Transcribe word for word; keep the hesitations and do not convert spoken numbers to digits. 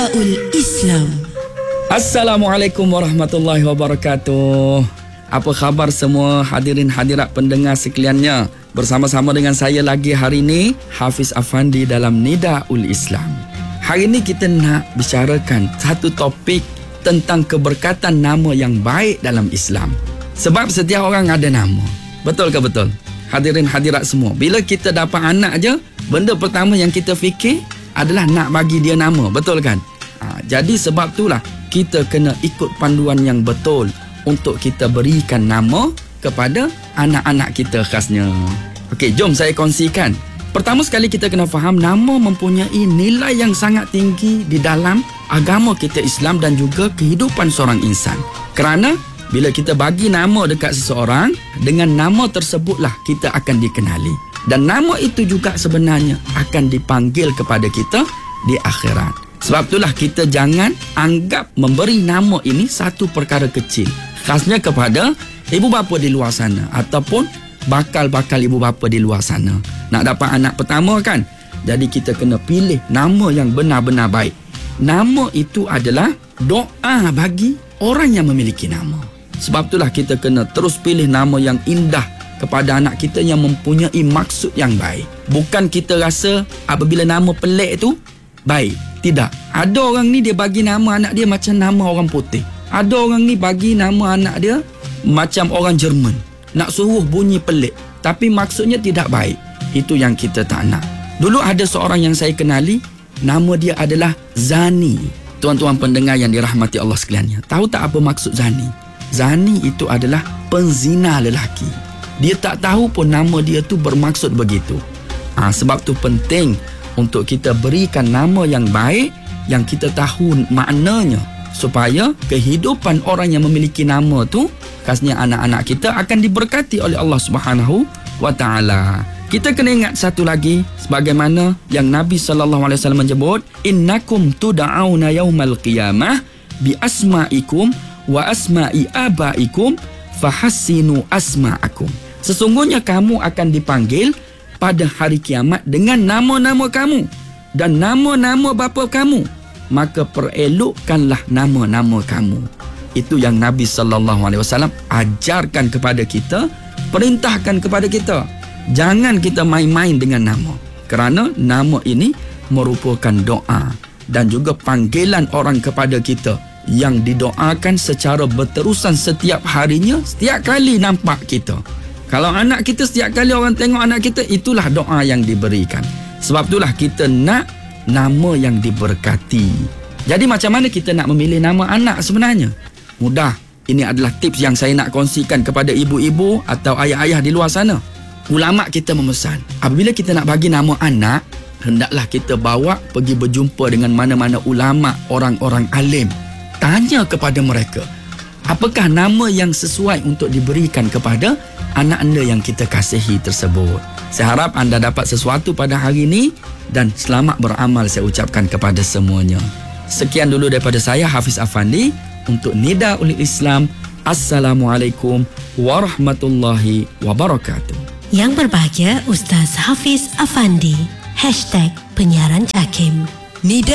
Nidaul Islam. Assalamualaikum warahmatullahi wabarakatuh. Apa khabar semua hadirin hadirat pendengar sekaliannya? Bersama-sama dengan saya lagi hari ini, Hafiz Afandi dalam Nidaul Islam. Hari ini kita nak bicarakan satu topik tentang keberkatan nama yang baik dalam Islam. Sebab setiap orang ada nama. Betul ke betul? Hadirin hadirat semua, bila kita dapat anak je, benda pertama yang kita fikir adalah nak bagi dia nama. Betul kan? Ha, jadi sebab itulah kita kena ikut panduan yang betul untuk kita berikan nama kepada anak-anak kita khasnya. Okey, jom saya kongsikan. Pertama sekali kita kena faham nama mempunyai nilai yang sangat tinggi di dalam agama kita Islam dan juga kehidupan seorang insan. Kerana bila kita bagi nama dekat seseorang, dengan nama tersebutlah kita akan dikenali. Dan nama itu juga sebenarnya akan dipanggil kepada kita di akhirat. Sebab itulah kita jangan anggap memberi nama ini satu perkara kecil. Khasnya kepada ibu bapa di luar sana ataupun bakal-bakal ibu bapa di luar sana. Nak dapat anak pertama kan? Jadi kita kena pilih nama yang benar-benar baik. Nama itu adalah doa bagi orang yang memiliki nama. Sebab itulah kita kena terus pilih nama yang indah kepada anak kita yang mempunyai maksud yang baik. Bukan kita rasa apabila nama pelik tu baik. Tidak. Ada orang ni dia bagi nama anak dia macam nama orang putih. Ada orang ni bagi nama anak dia macam orang Jerman. Nak suruh bunyi pelik. Tapi maksudnya tidak baik. Itu yang kita tak nak. Dulu ada seorang yang saya kenali. Nama dia adalah Zani. Tuan-tuan pendengar yang dirahmati Allah sekaliannya. Tahu tak apa maksud Zani? Zani itu adalah penzina lelaki. Dia tak tahu pun nama dia tu bermaksud begitu. Ha, sebab tu penting untuk kita berikan nama yang baik yang kita tahu maknanya, supaya kehidupan orang yang memiliki nama tu, khasnya anak-anak kita, akan diberkati oleh Allah Subhanahu wa taala. Kita kena ingat satu lagi, sebagaimana yang Nabi sallallahu alaihi wasallam menyebut, innakum tud'auna yaumal qiyamah bi asma'ikum wa asma'i abaikum fahassinu asma'akum. Sesungguhnya kamu akan dipanggil pada hari kiamat dengan nama-nama kamu dan nama-nama bapa kamu, maka perelokkanlah nama-nama kamu. Itu yang Nabi sallallahu alaihi wasallam ajarkan kepada kita, perintahkan kepada kita. Jangan kita main-main dengan nama, kerana nama ini merupakan doa dan juga panggilan orang kepada kita yang didoakan secara berterusan setiap harinya, setiap kali nampak kita. Kalau anak kita, setiap kali orang tengok anak kita, itulah doa yang diberikan. Sebab itulah kita nak nama yang diberkati. Jadi macam mana kita nak memilih nama anak sebenarnya? Mudah. Ini adalah tips yang saya nak kongsikan kepada ibu-ibu atau ayah-ayah di luar sana. Ulama kita memesan, apabila kita nak bagi nama anak, hendaklah kita bawa pergi berjumpa dengan mana-mana ulama, orang-orang alim. Tanya kepada mereka, apakah nama yang sesuai untuk diberikan kepada anak anda yang kita kasihi tersebut. Saya harap anda dapat sesuatu pada hari ini dan selamat beramal saya ucapkan kepada semuanya. Sekian dulu daripada saya, Hafiz Afandi, untuk Nidaul Islam. Assalamualaikum warahmatullahi wabarakatuh. Yang berbahagia Ustaz Hafiz Afandi. Hashtag Penyiaran Jakim. Nida